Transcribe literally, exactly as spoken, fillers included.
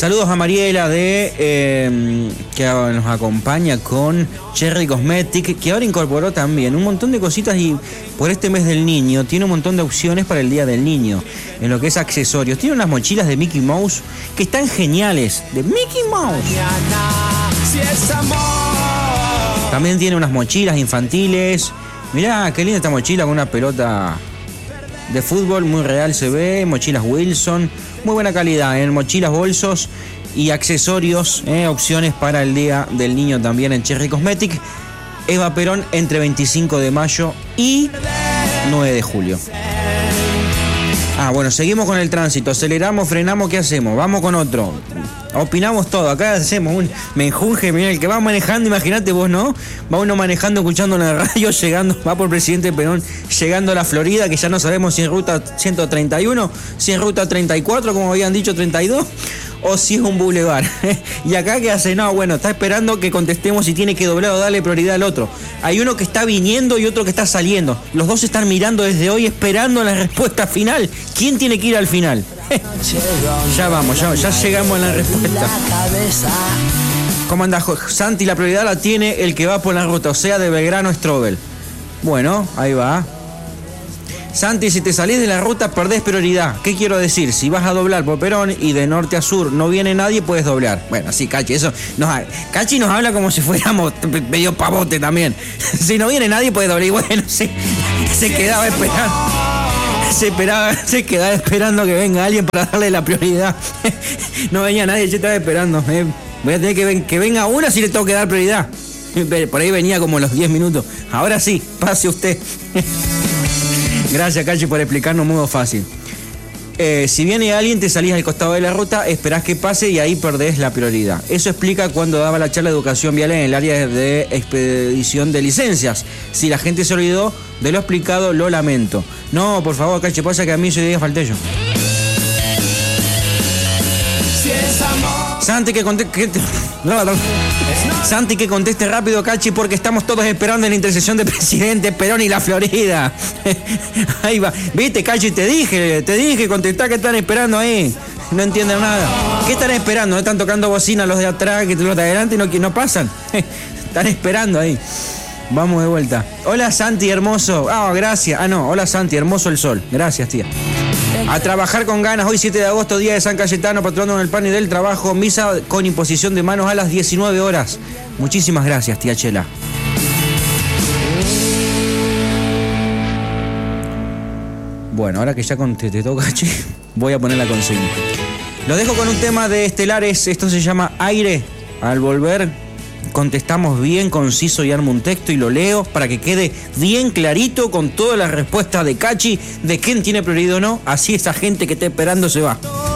Saludos a Mariela de eh, que nos acompaña con Cherry Cosmetic, que ahora incorporó también un montón de cositas y por este mes del niño tiene un montón de opciones para el Día del Niño en lo que es accesorios. Tiene unas mochilas de Mickey Mouse que están geniales, de Mickey Mouse. También tiene unas mochilas infantiles. Mirá, qué linda esta mochila con una pelota de fútbol, muy real se ve. Mochilas Wilson, muy buena calidad, en ¿eh? Mochilas, bolsos y accesorios, ¿eh? Opciones para el Día del Niño también en Cherry Cosmetic. Eva Perón, entre veinticinco de mayo y nueve de julio. Ah, bueno, seguimos con el tránsito. Aceleramos, frenamos, ¿qué hacemos? Vamos con otro. Opinamos todo. Acá hacemos un menjunje. Mira, el que va manejando, imagínate vos, ¿no? Va uno manejando, escuchando en la radio, llegando, va por Presidente Perón, llegando a la Florida, que ya no sabemos si es ruta ciento treinta y uno, si es ruta treinta y cuatro, como habían dicho, treinta y dos, o si es un bulevar. Y acá, ¿qué hace? No, bueno, está esperando que contestemos si tiene que doblar o darle prioridad al otro. Hay uno que está viniendo y otro que está saliendo. Los dos están mirando desde hoy, esperando la respuesta final. ¿Quién tiene que ir al final? Ya vamos, ya, ya llegamos a la respuesta. ¿Cómo andás, Santi? La prioridad la tiene el que va por la ruta, o sea, de Belgrano a Strobel. Bueno, ahí va. Santi, si te salís de la ruta perdés prioridad. ¿Qué quiero decir? Si vas a doblar por Perón y de norte a sur no viene nadie, puedes doblar. Bueno, sí, Cachi, eso nos, Cachi nos habla como si fuéramos medio pavote también. Si no viene nadie, puedes doblar. Y bueno, se, se quedaba esperando. Se, esperaba, se quedaba esperando que venga alguien para darle la prioridad. No venía nadie, yo estaba esperando. Eh. Voy a tener que, ven, que venga una si le tengo que dar prioridad. Por ahí venía como los diez minutos. Ahora sí, pase usted. Gracias, Cachi, por explicarnos modo fácil. Eh, si viene alguien, te salís al costado de la ruta, esperás que pase y ahí perdés la prioridad. Eso explica cuando daba la charla de educación vial en el área de expedición de licencias. Si la gente se olvidó de lo explicado, lo lamento. No, por favor, Cachi, pasa que a mí ese día falté yo. Santi, que conteste... No, no. Santi, que conteste rápido, Cachi, porque estamos todos esperando en la intersección de Presidente Perón y la Florida. Ahí va. Viste, Cachi, te dije, te dije, contestá que están esperando ahí. No entienden nada. ¿Qué están esperando? Están tocando bocina los de atrás, que los de adelante no, que no pasan. Están esperando ahí. Vamos de vuelta. Hola, Santi, hermoso. Ah, gracias. Ah, no. Hola, Santi, hermoso el sol. Gracias, tía. A trabajar con ganas, hoy siete de agosto, día de San Cayetano, patrono en el pan y del trabajo, misa con imposición de manos a las diecinueve horas. Muchísimas gracias, tía Chela. Bueno, ahora que ya te toca, che, voy a poner la consigna. Lo dejo con un tema de Estelares, esto se llama Aire. Al volver contestamos bien, conciso y armo un texto y lo leo para que quede bien clarito con todas las respuestas de Cachi de quién tiene prioridad o no. Así esa gente que está esperando se va.